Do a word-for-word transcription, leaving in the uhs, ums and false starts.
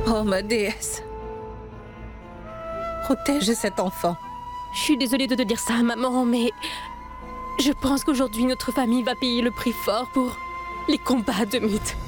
Oh, ma déesse. Protège cet enfant. Je suis désolée de te dire ça, maman, mais... Je pense qu'aujourd'hui, notre famille va payer le prix fort pour les combats de mythes.